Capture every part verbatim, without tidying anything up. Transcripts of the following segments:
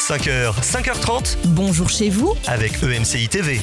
cinq heures, cinq heures trente. Bonjour chez vous avec E M C I T V.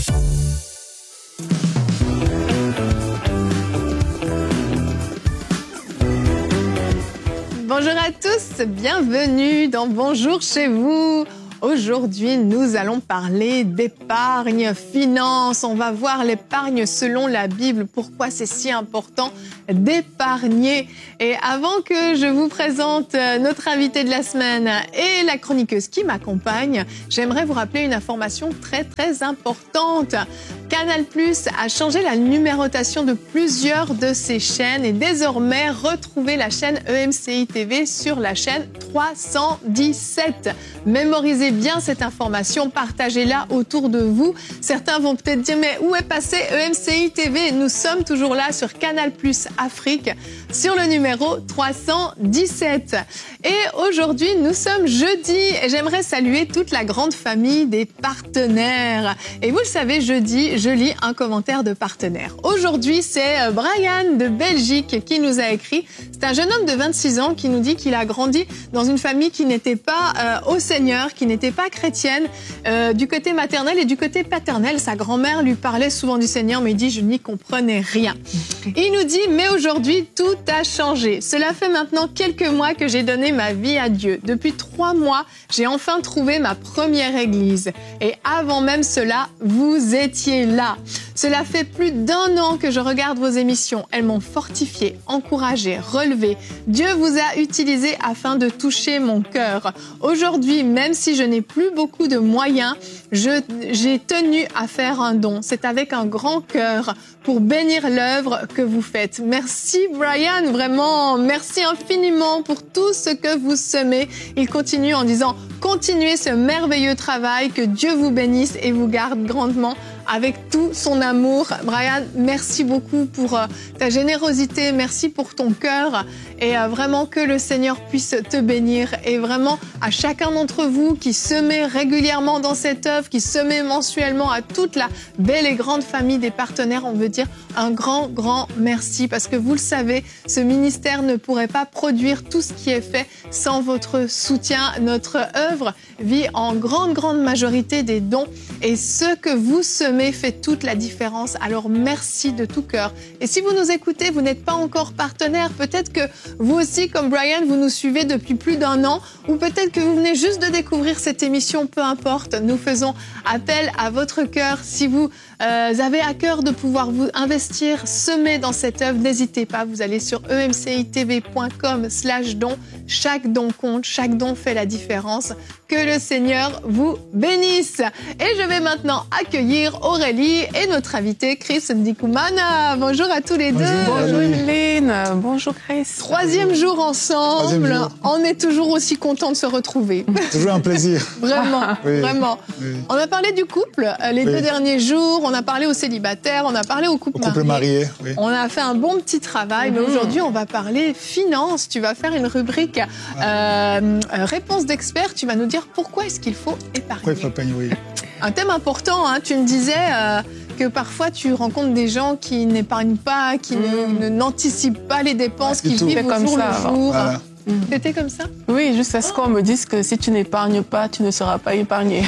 Bonjour à tous, bienvenue dans Bonjour chez vous. Aujourd'hui, nous allons parler d'épargne, finance. On va voir l'épargne selon la Bible. Pourquoi c'est si important d'épargner. Et avant que je vous présente notre invité de la semaine et la chroniqueuse qui m'accompagne, j'aimerais vous rappeler une information très très importante. Canal+ a changé la numérotation de plusieurs de ses chaînes et désormais retrouvez la chaîne E M C I T V sur la chaîne trois cent dix-sept. Mémorisez bien cette information, partagez-la autour de vous. Certains vont peut-être dire mais où est passé E M C I T V? Nous sommes toujours là sur Canal+ Afrique sur le numéro trois cent dix-sept. Et aujourd'hui, nous sommes jeudi et j'aimerais saluer toute la grande famille des partenaires. Et vous le savez, jeudi, je lis un commentaire de partenaire. Aujourd'hui, c'est Brian de Belgique qui nous a écrit. C'est un jeune homme de vingt-six ans qui nous dit qu'il a grandi dans une famille qui n'était pas euh, au Seigneur, qui n'était pas chrétienne, euh, du côté maternel et du côté paternel. Sa grand-mère lui parlait souvent du Seigneur, mais il dit « je n'y comprenais rien ». Il nous dit « mais aujourd'hui, tout a changé. Cela fait maintenant quelques mois que j'ai donné ma vie à Dieu. Depuis trois mois, j'ai enfin trouvé ma première église. Et avant même cela, vous étiez là. Cela fait plus d'un an que je regarde vos émissions. Elles m'ont fortifié, encouragé, relevé. Dieu vous a utilisé afin de toucher mon cœur. Aujourd'hui, même si je n'ai plus beaucoup de moyens, je, j'ai tenu à faire un don. C'est avec un grand cœur pour bénir l'œuvre que vous faites. Merci Brian, vraiment, merci infiniment pour tout ce que vous semez. Il continue en disant, continuez ce merveilleux travail, que Dieu vous bénisse et vous garde grandement avec tout son amour. Brian, merci beaucoup pour euh, ta générosité, merci pour ton cœur et euh, vraiment que le Seigneur puisse te bénir et vraiment à chacun d'entre vous qui semez régulièrement dans cette œuvre, qui semez mensuellement à toute la belle et grande famille des partenaires, on veut dire un grand, grand merci parce que vous le savez, ce ministère ne pourrait pas produire tout ce qui est fait sans votre soutien. Notre œuvre vit en grande, grande majorité des dons et ce que vous semez fait toute la différence. Alors merci de tout cœur. Et si vous nous écoutez, vous n'êtes pas encore partenaire, peut-être que vous aussi, comme Brian, vous nous suivez depuis plus d'un an ou peut-être que vous venez juste de découvrir cette émission, peu importe. Nous faisons appel à votre cœur. Si vous euh, avez à cœur de pouvoir vous investir, semer dans cette œuvre, n'hésitez pas. Vous allez sur e m c i t v point com slash don. Chaque don compte, chaque don fait la différence. Que le Seigneur vous bénisse. Et je vais maintenant accueillir Aurélie et notre invité Chris Ndikumana. Bonjour à tous les deux. Bonjour Hélène. Bonjour Chris. Troisième jour ensemble. Troisième jour. On est toujours aussi contents de se retrouver. Toujours un plaisir. Vraiment, oui. vraiment. Oui. On a parlé du couple les oui. deux derniers jours. On a parlé aux célibataires. On a parlé aux couples Au couple mariés. marié, oui. On a fait un bon petit travail. Mm-hmm. Mais aujourd'hui, on va parler finance. Tu vas faire une rubrique ah. euh, réponse d'expert. Tu vas nous dire pourquoi est-ce qu'il faut épargner. Pourquoi il faut épargner, oui. Un thème important, hein. Tu me disais euh, que parfois tu rencontres des gens qui n'épargnent pas, qui mmh. ne, n'anticipent pas les dépenses, qui vivent au jour le jour. Voilà. Mmh. T'étais comme ça? Oui, jusqu'à ce qu'on me dise que si tu n'épargnes pas, tu ne seras pas épargné.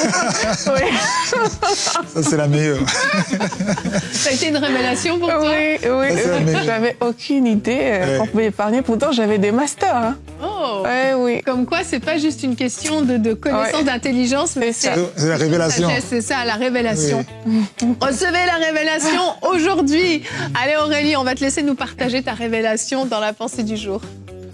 Oui. Ça, c'est la meilleure. Ça a été une révélation pour toi? Oui, oui. J'avais aucune idée ouais. qu'on pouvait épargner. Pourtant, j'avais des masters. Hein. Oh. Ouais, oui. Comme quoi, c'est pas juste une question de, de connaissance, ouais. d'intelligence, mais c'est, c'est, c'est la révélation. Sagesse, c'est ça, la révélation. Oui. Recevez la révélation aujourd'hui. Allez Aurélie, on va te laisser nous partager ta révélation dans la pensée du jour.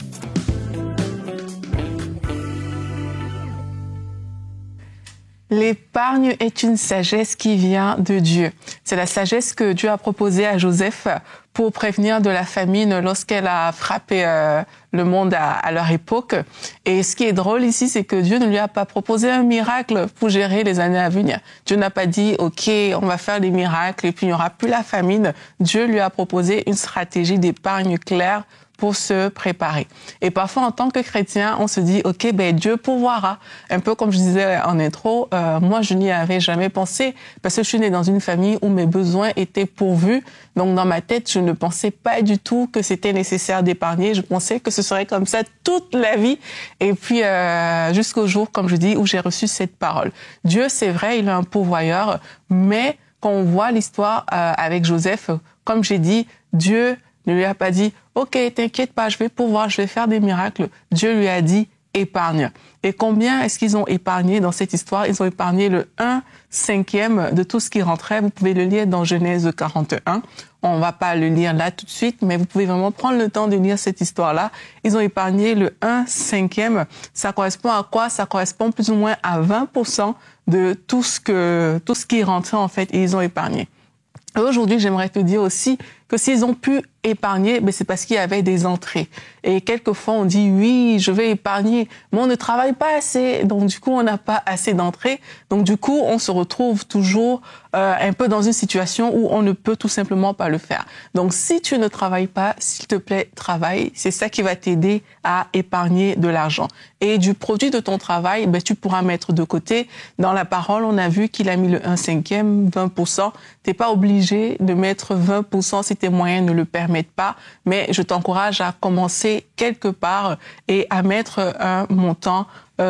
L'épargne est une sagesse qui vient de Dieu. C'est la sagesse que Dieu a proposée à Joseph pour prévenir de la famine lorsqu'elle a frappé euh, le monde à, à leur époque. Et ce qui est drôle ici, c'est que Dieu ne lui a pas proposé un miracle pour gérer les années à venir. Dieu n'a pas dit, OK, on va faire des miracles et puis il n'y aura plus la famine. Dieu lui a proposé une stratégie d'épargne claire pour se préparer. Et parfois, en tant que chrétien, on se dit, OK, ben Dieu pourvoira. Un peu comme je disais en intro, euh, moi, je n'y avais jamais pensé parce que je suis née dans une famille où mes besoins étaient pourvus. Donc, dans ma tête, je ne pensais pas du tout que c'était nécessaire d'épargner. Je pensais que ce serait comme ça toute la vie. Et puis, euh, jusqu'au jour, comme je dis, où j'ai reçu cette parole. Dieu, c'est vrai, il est un pourvoyeur, mais quand on voit l'histoire euh, avec Joseph, comme j'ai dit, Dieu ne lui a pas dit « Ok, t'inquiète pas, je vais pouvoir, je vais faire des miracles ». Dieu lui a dit « Épargne ». Et combien est-ce qu'ils ont épargné dans cette histoire? Ils ont épargné le un cinquième de tout ce qui rentrait. Vous pouvez le lire dans Genèse quarante et un. On ne va pas le lire là tout de suite, mais vous pouvez vraiment prendre le temps de lire cette histoire-là. Ils ont épargné le un cinquième. Ça correspond à quoi? Ça correspond plus ou moins à vingt pour cent de tout ce que, tout ce qui rentrait, en fait, et ils ont épargné. Et aujourd'hui, j'aimerais te dire aussi que s'ils ont pu épargner, ben c'est parce qu'il y avait des entrées. Et quelquefois, on dit, oui, je vais épargner, mais on ne travaille pas assez. Donc, du coup, on n'a pas assez d'entrées. Donc, du coup, on se retrouve toujours euh, un peu dans une situation où on ne peut tout simplement pas le faire. Donc, si tu ne travailles pas, s'il te plaît, travaille. C'est ça qui va t'aider à épargner de l'argent. Et du produit de ton travail, ben, tu pourras mettre de côté. Dans la parole, on a vu qu'il a mis le un cinquième, vingt pour cent. T'es pas obligé de mettre vingt pour cent si tes moyens ne le permettent pas, mais je t'encourage à commencer quelque part et à mettre un montant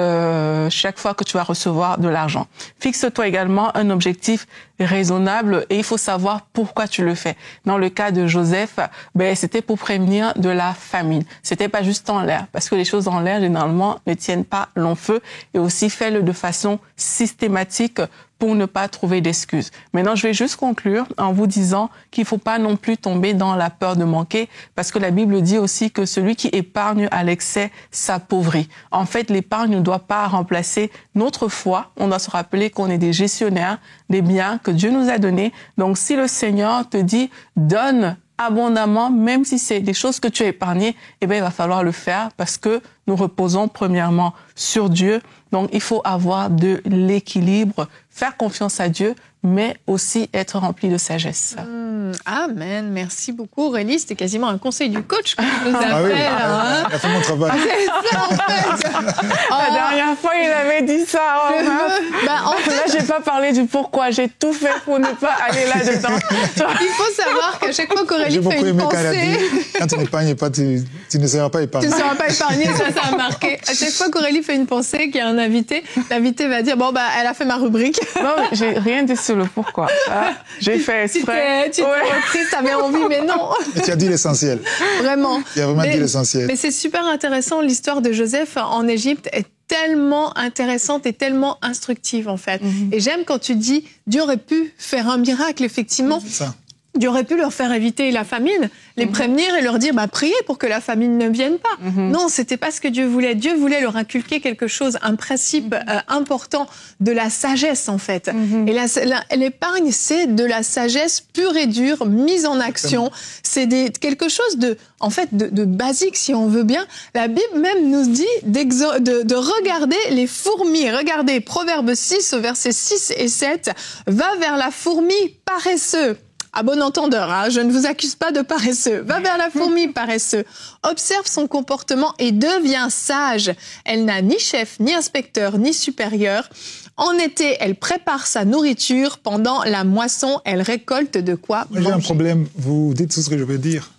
euh, chaque fois que tu vas recevoir de l'argent. Fixe-toi également un objectif raisonnable et il faut savoir pourquoi tu le fais. Dans le cas de Joseph, ben c'était pour prévenir de la famine. C'était pas juste en l'air, parce que les choses en l'air généralement ne tiennent pas long feu, et aussi fais-le de façon systématique pour ne pas trouver d'excuses. Maintenant, je vais juste conclure en vous disant qu'il faut pas non plus tomber dans la peur de manquer, parce que la Bible dit aussi que celui qui épargne à l'excès s'appauvrit. En fait, l'épargne ne doit pas remplacer notre foi. On doit se rappeler qu'on est des gestionnaires des biens que Dieu nous a donnés. Donc, si le Seigneur te dit « donne », abondamment, même si c'est des choses que tu as épargnées, eh bien, il va falloir le faire parce que nous reposons premièrement sur Dieu. Donc, il faut avoir de l'équilibre, faire confiance à Dieu, mais aussi être rempli de sagesse. Mmh, amen. Merci beaucoup, Aurélie. C'était quasiment un conseil du coach que tu nous as Ah fait. oui, Là, hein. il a fait mon travail. C'est ça, en fait. La dernière fois, il avait dit ça. Oh, Je mince. veux- bah, en fait, Là, j'ai pas parlé du pourquoi. J'ai tout fait pour ne pas aller là-dedans. il faut savoir qu'à chaque fois J'ai qu'Aurélie beaucoup fait une aimé quand elle a pensée, dit quand tu n'épargnes pas, tu, tu ne seras pas tu épargné. ne seras pas épargné, ça, ça a marqué. À chaque fois qu'Aurélie fait une pensée, qu'il y a un invité, l'invité va dire, bon, bah, elle a fait ma rubrique. Non, mais j'ai rien dit sur le pourquoi. Ah, j'ai fait Tu exprès. t'es, tu t'es Ouais. reprise, t'avais envie, mais non. Et tu as dit l'essentiel. Vraiment. Tu as vraiment Mais- dit l'essentiel. Mais c'est super intéressant, l'histoire de Joseph en Égypte est tellement intéressante et tellement instructive, en fait. Mhm. Et j'aime quand tu dis, Dieu aurait pu faire un miracle, effectivement. C'est ça. Dieu aurait pu leur faire éviter la famine, les Mhm. prévenir et leur dire, bah, priez pour que la famine ne vienne pas. Mhm. Non, c'était pas ce que Dieu voulait. Dieu voulait leur inculquer quelque chose, un principe euh, important de la sagesse, en fait. Mhm. Et la- la- l'épargne, c'est de la sagesse pure et dure, mise en action. C'est des, quelque chose de, en fait, de, de basique, si on veut bien. La Bible même nous dit d'exo- de, de regarder les fourmis. Regardez, Proverbe six, au verset six et sept. Va vers la fourmi paresseux. À bon entendeur, hein, je ne vous accuse pas de paresseux. Va vers la fourmi paresseux. Observe son comportement et deviens sage. Elle n'a ni chef, ni inspecteur, ni supérieur. En été, elle prépare sa nourriture. Pendant la moisson, elle récolte de quoi Moi, j'ai un manger. problème. Vous dites tout ce que je veux dire.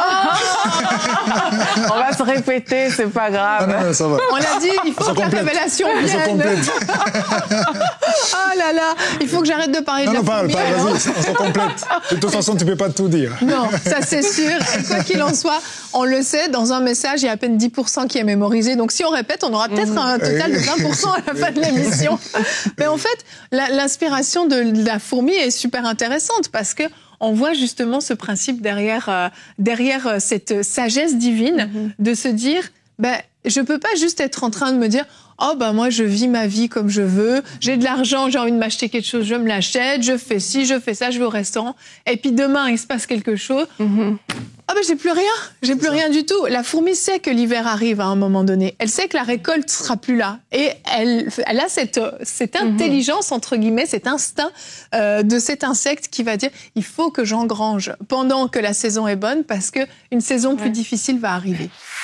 On va se répéter, c'est pas Ah grave. non, non, ça va. On l'a dit, il faut se que la complète. révélation On se vienne. complète. Oh là là, il faut que j'arrête de parler Non, de la non, parle, fourmi. parle, alors. vas-y, on se complète. De toute façon, tu peux pas tout dire. Non, ça c'est sûr. Et quoi qu'il en soit, on le sait, dans un message, il y a à peine dix pour cent qui est mémorisé. Donc si on répète, on aura peut-être un total de vingt pour cent à la fin de l'émission. Mais en fait, la- l'inspiration de la fourmi est super intéressante parce que on voit justement ce principe derrière, euh, derrière euh, cette sagesse divine de se dire, ben, je peux pas juste être en train de me dire, oh ben moi je vis ma vie comme je veux, j'ai de l'argent, j'ai envie de m'acheter quelque chose, je me l'achète, je fais ci, je fais ça, je vais au restaurant, et puis demain il se passe quelque chose, Mhm. Ah ben j'ai plus rien, j'ai plus rien du tout. La fourmi sait que l'hiver arrive à un moment donné. Elle sait que la récolte sera plus là et elle, elle a cette cette intelligence entre guillemets, cet instinct euh, de cet insecte qui va dire il faut que j'engrange pendant que la saison est bonne parce que une saison plus ouais. difficile va arriver.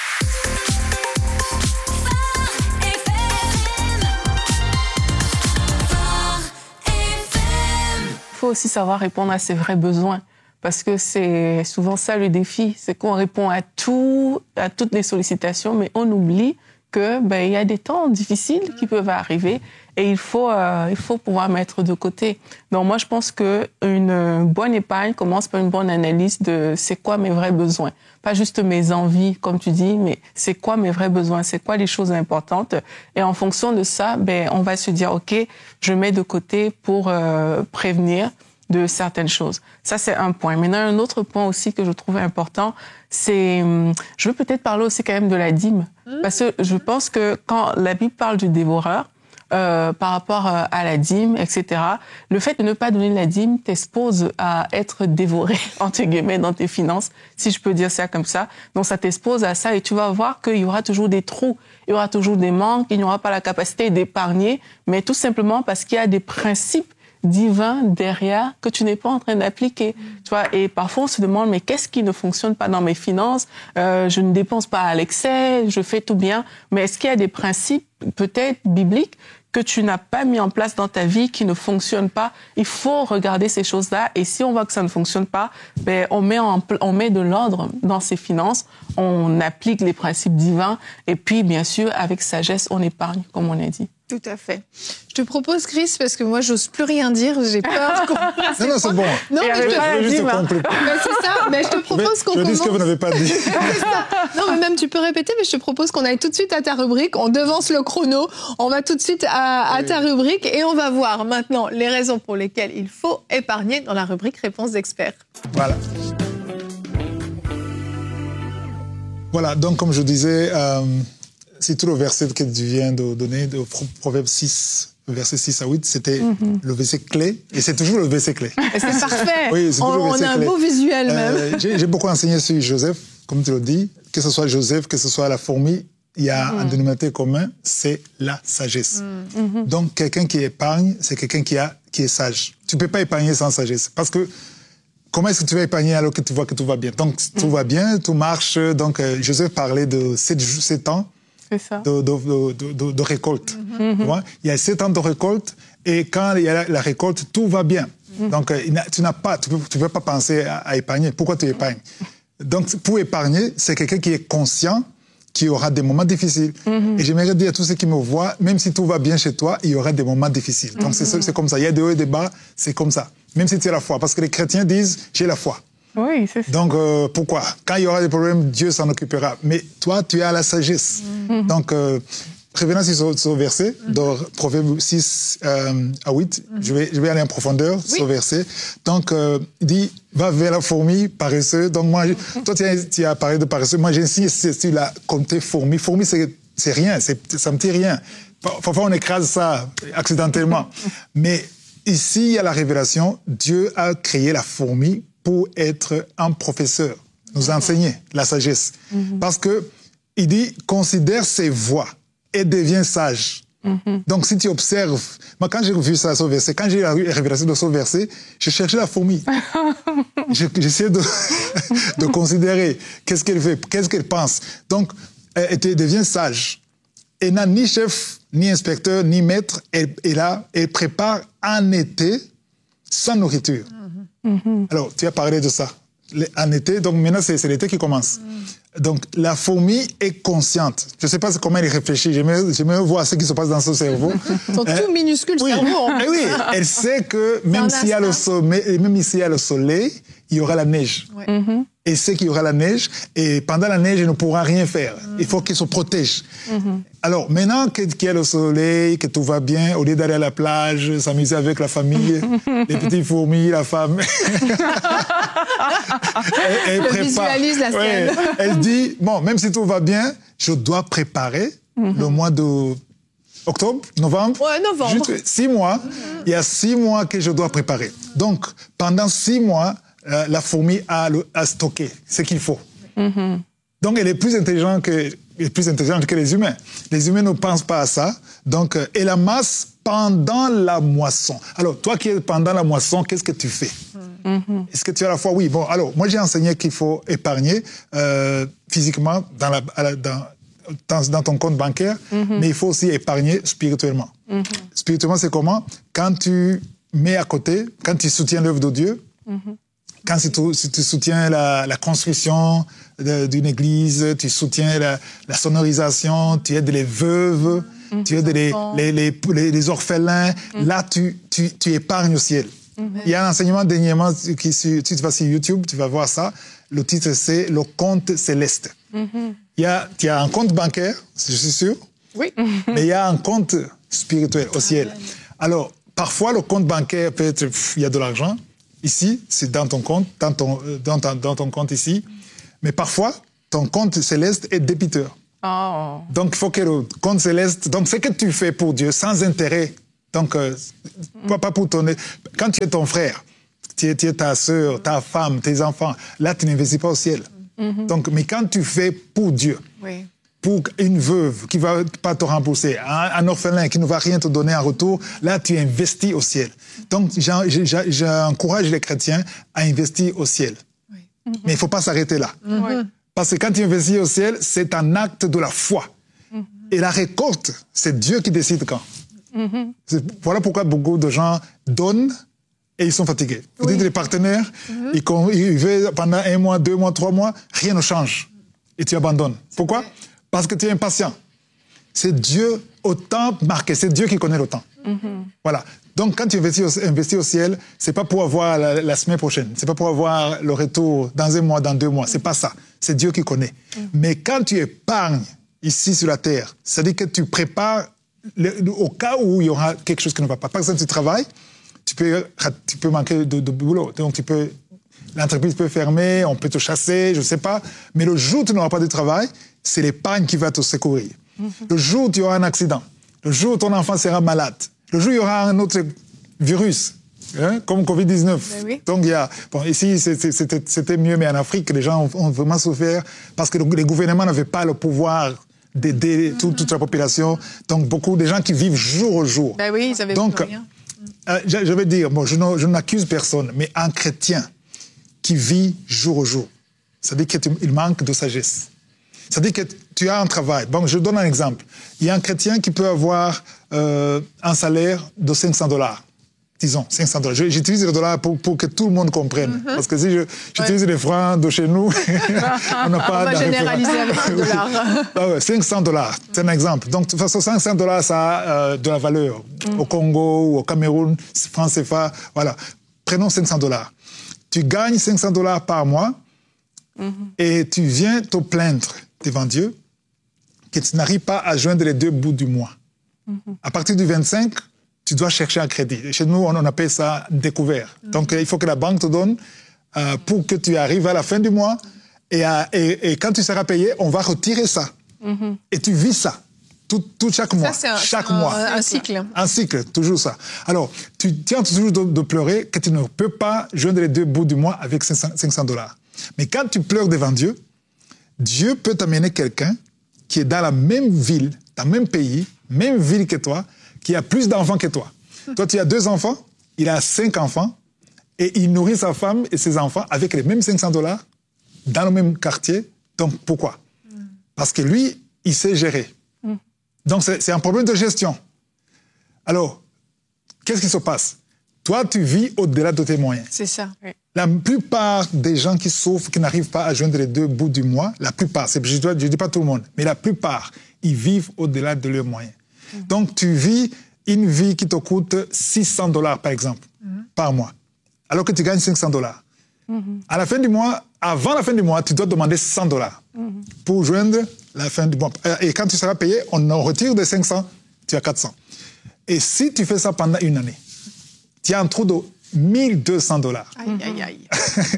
Il faut aussi savoir répondre à ses vrais besoins. Parce que c'est souvent ça le défi, c'est qu'on répond à tout, à toutes les sollicitations, mais on oublie que ben il y a des temps difficiles qui peuvent arriver et il faut euh, il faut pouvoir mettre de côté. Donc moi je pense que une bonne épargne commence par une bonne analyse de c'est quoi mes vrais besoins, pas juste mes envies comme tu dis, mais c'est quoi mes vrais besoins, c'est quoi les choses importantes et en fonction de ça, ben on va se dire ok, je mets de côté pour euh, prévenir de certaines choses. Ça, c'est un point. Maintenant, un autre point aussi que je trouve important, c'est... Je veux peut-être parler aussi quand même de la dîme. Mmh. Parce que je pense que quand la Bible parle du dévoreur, euh, par rapport à la dîme, et cetera, le fait de ne pas donner la dîme t'expose à être dévoré, entre guillemets, dans tes finances, si je peux dire ça comme ça. Donc, ça t'expose à ça et tu vas voir qu'il y aura toujours des trous, il y aura toujours des manques, il n'y aura pas la capacité d'épargner, mais tout simplement parce qu'il y a des principes divin derrière que tu n'es pas en train d'appliquer, tu vois. Et parfois on se demande mais qu'est-ce qui ne fonctionne pas dans mes finances, euh, je ne dépense pas à l'excès, je fais tout bien, mais est-ce qu'il y a des principes peut-être bibliques que tu n'as pas mis en place dans ta vie qui ne fonctionnent pas? Il faut regarder ces choses-là et si on voit que ça ne fonctionne pas, ben on met en, on met de l'ordre dans ses finances, on applique les principes divins et puis bien sûr avec sagesse on épargne comme on a dit. Tout à fait. Je te propose, Chris, parce que moi, j'ose plus rien dire, j'ai peur qu'on... Non, non, c'est bon. Non, mais je, je veux juste compléter. Mais c'est ça, mais je te propose qu'on je commence... dis ce que vous n'avez pas dit. C'est ça. Non, mais même, tu peux répéter, mais je te propose qu'on aille tout de suite à ta rubrique, on devance le chrono, on va tout de suite à, à ta rubrique et on va voir maintenant les raisons pour lesquelles il faut épargner dans la rubrique Réponse d'experts. Voilà. Voilà, donc comme je disais... Euh... C'est tout le verset que tu viens de donner, de Proverbe six, verset six à huit, c'était mm-hmm. le verset clé, et c'est toujours le verset clé. Et c'est parfait. Oui, c'est toujours on, le verset on a un clé. beau visuel même. Euh, j'ai, j'ai beaucoup enseigné sur Joseph, comme tu le dis, que ce soit Joseph, que ce soit la fourmi, il y a mm-hmm. un dénominateur commun, c'est la sagesse. Mm-hmm. Donc quelqu'un qui épargne, c'est quelqu'un qui, a, qui est sage. Tu ne peux pas épargner sans sagesse, parce que comment est-ce que tu vas épargner alors que tu vois que tout va bien? Donc tout mm-hmm. va bien, tout marche. Donc euh, Joseph parlait de sept ans. C'est ça. De, de, de, de, de récolte. Mm-hmm. Tu vois? Il y a sept ans de récolte et quand il y a la, la récolte, tout va bien. Mm-hmm. Donc, euh, tu n'as pas, tu ne peux, tu peux pas penser à, à épargner. Pourquoi tu épargnes? Donc, pour épargner, c'est quelqu'un qui est conscient qu'il y aura des moments difficiles. Mm-hmm. Et j'aimerais dire à tous ceux qui me voient, même si tout va bien chez toi, il y aura des moments difficiles. Donc, mm-hmm. c'est, c'est comme ça. Il y a des hauts et des bas, c'est comme ça. Même si tu as la foi. Parce que les chrétiens disent, j'ai la foi. Oui, c'est ça. Donc, euh, pourquoi? Quand il y aura des problèmes, Dieu s'en occupera. Mais toi, tu as la sagesse. Mm-hmm. Donc, euh, revenons sur ce, ce verset, mm-hmm. dans Proverbe six euh, à huit, mm-hmm. je, vais, je vais aller en profondeur, oui. ce verset. Donc, euh, il dit, va vers la fourmi, paresseux. Donc, moi, mm-hmm. toi, tu as, tu as parlé de paresseux. Moi, j'insiste sur la compter fourmi. Fourmi, c'est, c'est rien, c'est, ça me dit rien. Parfois, on écrase ça accidentellement. Mais ici, il y a la révélation. Dieu a créé la fourmi pour être un professeur, nous enseigner la sagesse. Mm-hmm. Parce que il dit, considère ses voies et deviens sage. Mm-hmm. Donc, si tu observes, moi, quand j'ai vu ça, ce verset, quand j'ai eu la révélation de ce verset, je cherchais la fourmi. J'essayais de, de considérer qu'est-ce qu'elle fait, qu'est-ce qu'elle pense. Donc, elle devient sage. Elle n'a ni chef, ni inspecteur, ni maître. Elle est là, elle prépare en été sans nourriture. Mm-hmm. Alors, tu as parlé de ça. En été, donc maintenant, c'est, c'est l'été qui commence. Mm. Donc, la fourmi est consciente. Je ne sais pas comment elle réfléchit. J'aimerais, j'aimerais voir ce qui se passe dans son cerveau. Son euh, tout minuscule oui. cerveau. Et oui, elle sait que même s'il y a le soleil, même s'il y a le soleil, il y aura la neige. Ouais. Mm-hmm. Elle sait qu'il y aura la neige et pendant la neige, elle ne pourra rien faire. Mm. Il faut qu'elle se protège. Mm-hmm. Alors, maintenant qu'il y a le soleil, que tout va bien, au lieu d'aller à la plage, s'amuser avec la famille, les petites fourmis, la femme, elle, elle je prépare. Visualise la scène. Ouais, elle dit, bon, même si tout va bien, je dois préparer mm-hmm. le mois de octobre, novembre. Ouais, novembre. Juste six mois. Mm-hmm. Il y a six mois que je dois préparer. Donc, pendant six mois, euh, la fourmi a, le, a stocké ce qu'il faut. Mm-hmm. Donc, elle est plus intelligente que, est plus intelligente que les humains. Les humains ne pensent pas à ça. Donc, euh, elle amasse pendant la moisson. Alors, toi qui es pendant la moisson, qu'est-ce que tu fais? Mm-hmm. Est-ce que tu as la foi? Oui. Bon, alors, moi, j'ai enseigné qu'il faut épargner euh, physiquement dans, la, dans, dans, dans ton compte bancaire, mm-hmm. mais il faut aussi épargner spirituellement. Mm-hmm. Spirituellement, c'est comment? Quand tu mets à côté, quand tu soutiens l'œuvre de Dieu, mm-hmm. quand si tu, si tu soutiens la, la construction de, d'une église, tu soutiens la, la sonorisation, tu aides les veuves, mmh, tu aides les, les, les, les, les orphelins, mmh. là, tu, tu, tu épargnes au ciel. Mmh. Il y a un enseignement dernièrement, qui, si tu vas sur YouTube, tu vas voir ça. Le titre, c'est « Le compte céleste mmh. ». Il y a, il y a un compte bancaire, je suis sûr, oui. mais il y a un compte spirituel au ciel. Alors, parfois, le compte bancaire peut être, pff, il y a de l'argent. Ici, c'est dans ton compte, dans ton, dans ton, dans ton compte ici. Mais parfois, ton compte céleste est débiteur. Oh. Donc, il faut que le compte céleste... Donc, ce que tu fais pour Dieu, sans intérêt, donc, euh, mm. pas pour ton... Quand tu es ton frère, tu es, tu es ta sœur, ta femme, tes enfants, là, tu n'investis pas au ciel. Mm-hmm. Donc, mais quand tu fais pour Dieu, oui. pour une veuve qui ne va pas te rembourser, un, un orphelin qui ne va rien te donner en retour, là, tu investis au ciel. Donc, j'encourage les chrétiens à investir au ciel. Oui. Mm-hmm. Mais il ne faut pas s'arrêter là. Mm-hmm. Parce que quand tu investis au ciel, c'est un acte de la foi. Mm-hmm. Et la récolte, c'est Dieu qui décide quand. Mm-hmm. Voilà pourquoi beaucoup de gens donnent et ils sont fatigués. Vous oui. dites les partenaires, mm-hmm. ils, ils veulent pendant un mois, deux mois, trois mois, rien ne change. Et tu abandonnes. C'est Pourquoi vrai. Parce que tu es impatient. C'est Dieu au temps marqué. C'est Dieu qui connaît le temps. Mm-hmm. Voilà. Donc, quand tu investis au, investis au ciel, c'est pas pour avoir la, la semaine prochaine. C'est pas pour avoir le retour dans un mois, dans deux mois. C'est pas ça. C'est Dieu qui connaît. Mm-hmm. Mais quand tu épargnes ici sur la terre, c'est-à-dire que tu prépares le, le, au cas où il y aura quelque chose qui ne va pas. Par exemple, tu travailles, tu peux, tu peux manquer de, de boulot. Donc, tu peux, l'entreprise peut fermer, on peut te chasser, je sais pas. Mais le jour où tu n'auras pas de travail, c'est l'épargne qui va te secourir. Mm-hmm. Le jour où tu auras un accident, le jour où ton enfant sera malade, le jour où il y aura un autre virus, hein, comme covid dix-neuf. Oui. Donc, il y a, bon, ici, c'était, c'était mieux, mais en Afrique, les gens ont, ont vraiment souffert parce que les gouvernements n'avaient pas le pouvoir d'aider mm-hmm. toute, toute la population. Donc, beaucoup de gens qui vivent jour au jour. Ben oui, ils avaient Donc, rien. Euh, je, je vais dire, bon, je, je n'accuse personne, mais un chrétien qui vit jour au jour, ça veut dire qu'il manque de sagesse. C'est-à-dire que tu as un travail. Bon, je donne un exemple. Il y a un chrétien qui peut avoir euh, un salaire de cinq cents dollars. Disons, cinq cents dollars. J'utilise le dollar pour, pour que tout le monde comprenne. Mm-hmm. Parce que si je, j'utilise ouais. les francs de chez nous, on n'a pas... On va généraliser avec le dollar. Ah ouais, cinq cents dollars, c'est un exemple. Donc, de toute façon, cinq cents dollars, ça a euh, de la valeur. Mm. Au Congo ou au Cameroun, franc C F A, voilà. Prenons cinq cents dollars. Tu gagnes cinq cents dollars par mois mm-hmm. et tu viens te plaindre devant Dieu que tu n'arrives pas à joindre les deux bouts du mois. Mm-hmm. À partir du vingt-cinq, tu dois chercher un crédit. Chez nous, on appelle ça découvert. Mm-hmm. Donc, il faut que la banque te donne euh, pour que tu arrives à la fin du mois et, à, et, et quand tu seras payé, on va retirer ça. Mm-hmm. Et tu vis ça. Tout, tout chaque mois. Ça, c'est un, chaque un, mois. Un cycle. Un cycle, toujours ça. Alors, tu tiens toujours de, de pleurer que tu ne peux pas joindre les deux bouts du mois avec cinq cents dollars. Mais quand tu pleures devant Dieu, Dieu peut t'amener quelqu'un qui est dans la même ville, dans le même pays, même ville que toi, qui a plus d'enfants que toi. Mmh. Toi, tu as deux enfants, il a cinq enfants, et il nourrit sa femme et ses enfants avec les mêmes cinq cents dollars dans le même quartier. Donc, pourquoi? Mmh. Parce que lui, il sait gérer. Mmh. Donc, c'est, c'est un problème de gestion. Alors, qu'est-ce qui se passe? Toi, tu vis au-delà de tes moyens. C'est ça, oui. La plupart des gens qui souffrent, qui n'arrivent pas à joindre les deux bouts du mois, la plupart, c'est, je ne dis pas tout le monde, mais la plupart, ils vivent au-delà de leurs moyens. Mmh. Donc, tu vis une vie qui te coûte six cents dollars, par exemple, mmh. par mois, alors que tu gagnes cinq cents dollars. Mmh. À la fin du mois, avant la fin du mois, tu dois demander cent dollars mmh. pour joindre la fin du mois. Et quand tu seras payé, on en retire de cinq cents, tu as quatre cents. Et si tu fais ça pendant une année, tu as un trou de mille deux cents dollars. Aïe, aïe, aïe.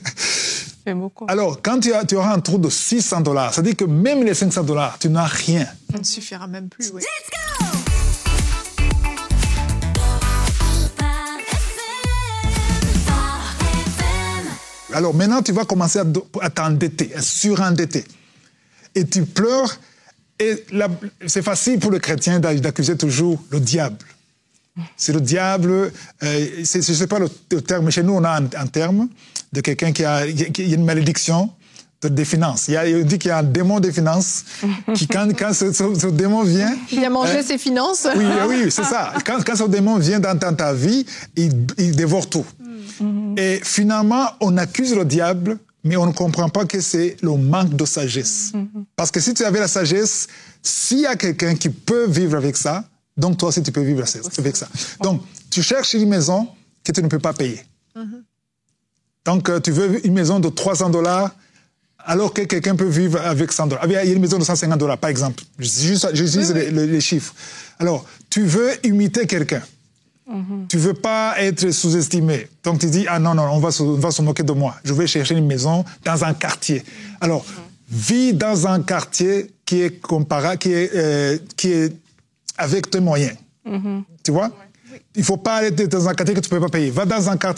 C'est beaucoup. Alors, quand tu, as, tu auras un trou de six cents dollars, ça veut dire que même les cinq cents dollars, tu n'as rien. Ça ne suffira même plus, oui. Let's go! Alors maintenant, tu vas commencer à, à t'endetter, à surendetter. Et tu pleures. Et là, c'est facile pour le chrétien d'accuser toujours le diable. C'est le diable, euh, c'est, je ne sais pas le, le terme, mais chez nous, on a un, un terme de quelqu'un qui a, qui a une malédiction de, des finances. Il y a, on dit qu'il y a un démon des finances qui, quand, quand ce, ce, ce démon vient... Il a mangé euh, ses finances. Oui, oui, c'est ça. Quand, quand ce démon vient dans, dans ta vie, il, il dévore tout. Mm. Et finalement, on accuse le diable, mais on ne comprend pas que c'est le manque de sagesse. Mm. Parce que si tu avais la sagesse, s'il y a quelqu'un qui peut vivre avec ça, donc toi aussi tu peux vivre avec ça. Donc, tu cherches une maison que tu ne peux pas payer. Mm-hmm. Donc, tu veux une maison de trois cents dollars, alors que quelqu'un peut vivre avec cent dollars. Il y a une maison de cent cinquante dollars, par exemple. J'utilise oui, les, oui. les chiffres. Alors, tu veux imiter quelqu'un. Mm-hmm. Tu ne veux pas être sous-estimé. Donc, tu dis, ah non, non, on va, se, on va se moquer de moi. Je vais chercher une maison dans un quartier. Alors, mm-hmm. vis dans un quartier qui est comparable, qui est, euh, qui est avec tes moyens. Mm-hmm. Tu vois? Oui. Il ne faut pas aller dans un quartier que tu ne peux pas payer. Va dans un quartier